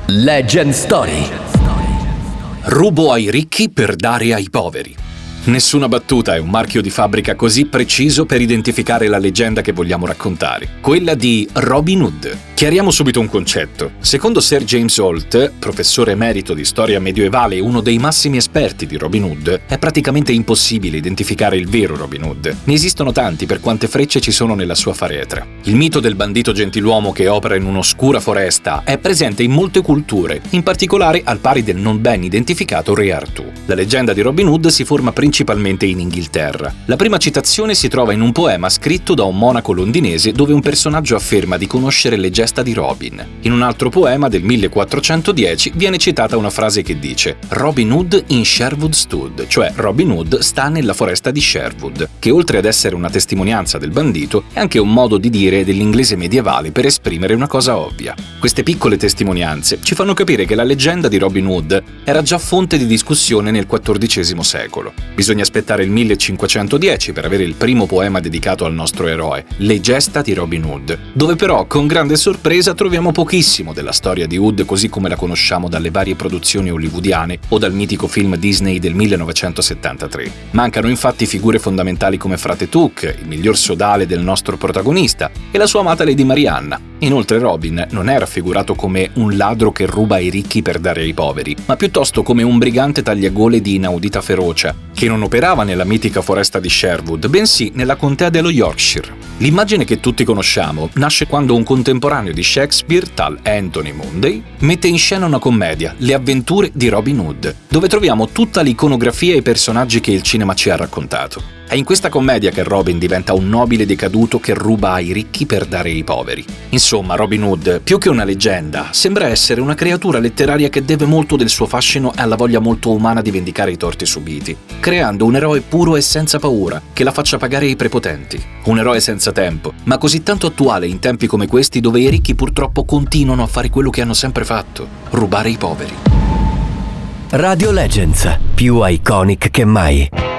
Legend Story. Rubo ai ricchi per dare ai poveri. Nessuna battuta è un marchio di fabbrica così preciso per identificare la leggenda che vogliamo raccontare, quella di Robin Hood. Chiariamo subito un concetto. Secondo Sir James Holt, professore emerito di storia medievale e uno dei massimi esperti di Robin Hood, è praticamente impossibile identificare il vero Robin Hood. Ne esistono tanti per quante frecce ci sono nella sua faretra. Il mito del bandito gentiluomo che opera in un'oscura foresta è presente in molte culture, in particolare al pari del non ben identificato Re Artù. La leggenda di Robin Hood si forma principalmente in Inghilterra. La prima citazione si trova in un poema scritto da un monaco londinese dove un personaggio afferma di conoscere le gesta di Robin. In un altro poema del 1410 viene citata una frase che dice «Robin Hood in Sherwood stood», cioè Robin Hood sta nella foresta di Sherwood, che oltre ad essere una testimonianza del bandito è anche un modo di dire dell'inglese medievale per esprimere una cosa ovvia. Queste piccole testimonianze ci fanno capire che la leggenda di Robin Hood era già fonte di discussione nel XIV secolo. Bisogna aspettare il 1510 per avere il primo poema dedicato al nostro eroe, Le gesta di Robin Hood, dove però con grande sorpresa troviamo pochissimo della storia di Hood così come la conosciamo dalle varie produzioni hollywoodiane o dal mitico film Disney del 1973. Mancano infatti figure fondamentali come Frate Tuck, il miglior sodale del nostro protagonista, e la sua amata Lady Marianna. Inoltre Robin non è raffigurato come un ladro che ruba ai ricchi per dare ai poveri, ma piuttosto come un brigante tagliagole di inaudita ferocia, che non operava nella mitica foresta di Sherwood, bensì nella contea dello Yorkshire. L'immagine che tutti conosciamo nasce quando un contemporaneo di Shakespeare, tal Anthony Munday, mette in scena una commedia, Le avventure di Robin Hood, dove troviamo tutta l'iconografia e i personaggi che il cinema ci ha raccontato. È in questa commedia che Robin diventa un nobile decaduto che ruba ai ricchi per dare ai poveri. Insomma, Robin Hood, più che una leggenda, sembra essere una creatura letteraria che deve molto del suo fascino alla voglia molto umana di vendicare i torti subiti, creando un eroe puro e senza paura, che la faccia pagare ai prepotenti. Un eroe senza tempo, ma così tanto attuale in tempi come questi dove i ricchi purtroppo continuano a fare quello che hanno sempre fatto, rubare i poveri. Radio Legends, più iconic che mai.